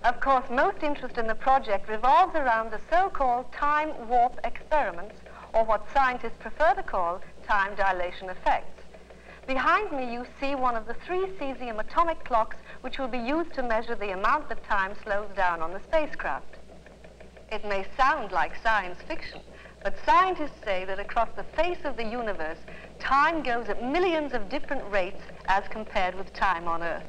Of course, most interest in the project revolves around the so-called time warp experiments, or what scientists prefer to call time dilation effects. Behind me, you see one of the 3 cesium atomic clocks which will be used to measure the amount that time slows down on the spacecraft. It may sound like science fiction, but scientists say that across the face of the universe, time goes at millions of different rates as compared with time on Earth.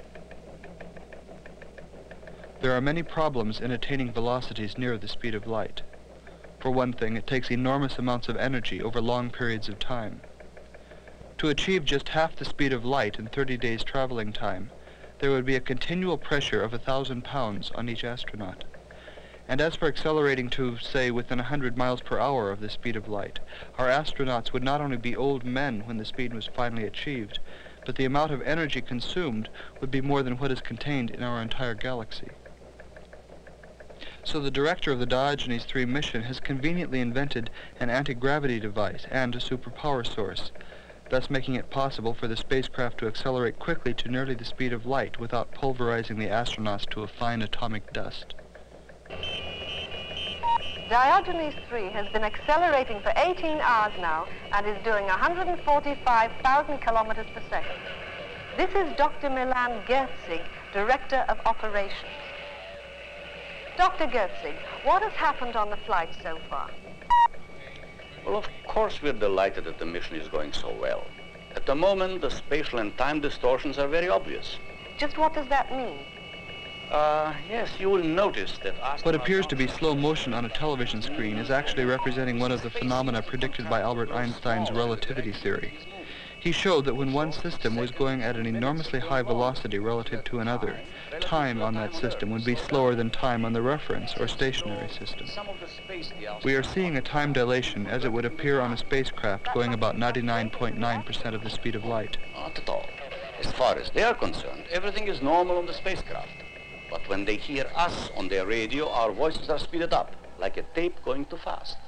There are many problems in attaining velocities near the speed of light. For one thing, it takes enormous amounts of energy over long periods of time. To achieve just half the speed of light in 30 days traveling time, there would be a continual pressure of 1,000 pounds on each astronaut. And as for accelerating to, say, within 100 miles per hour of the speed of light, our astronauts would not only be old men when the speed was finally achieved, but the amount of energy consumed would be more than what is contained in our entire galaxy. So the director of the Diogenes 3 mission has conveniently invented an anti-gravity device and a superpower source, thus making it possible for the spacecraft to accelerate quickly to nearly the speed of light without pulverizing the astronauts to a fine atomic dust. Diogenes 3 has been accelerating for 18 hours now and is doing 145,000 kilometers per second. This is Dr. Milan Gerzig, Director of Operations. Dr. Gerzig, what has happened on the flight so far? Well, of course we're delighted that the mission is going so well. At the moment, the spatial and time distortions are very obvious. Just what does that mean? Yes, you will notice that... What appears to be slow motion on a television screen is actually representing one of the phenomena predicted by Albert Einstein's relativity theory. He showed that when one system was going at an enormously high velocity relative to another, time on that system would be slower than time on the reference or stationary system. We are seeing a time dilation as it would appear on a spacecraft going about 99.9% of the speed of light. Not at all. As far as they are concerned, everything is normal on the spacecraft. But when they hear us on their radio, our voices are speeded up, like a tape going too fast.